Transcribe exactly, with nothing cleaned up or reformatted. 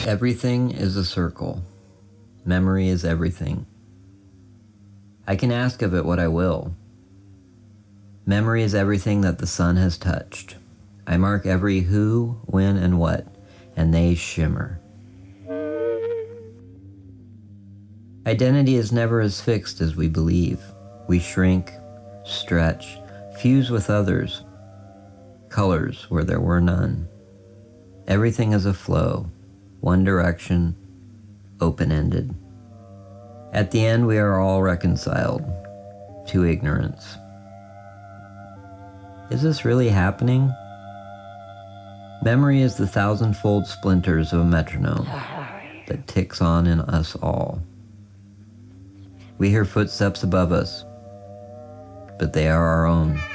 Everything is a circle. Memory is everything. I can ask of it what I will. Memory is everything that the sun has touched. I mark every who, when, and what, and they shimmer. Identity is never as fixed as we believe. We shrink, stretch, fuse with others, colors where there were none. Everything is a flow, one direction, open-ended. At the end, we are all reconciled to ignorance. Is this really happening? Memory is the thousand-fold splinters of a metronome that ticks on in us all. We hear footsteps above us, but they are our own.